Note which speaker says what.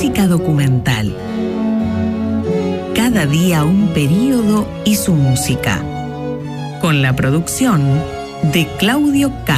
Speaker 1: Crónica documental. Cada día un período y su música. Con la producción de Claudio K.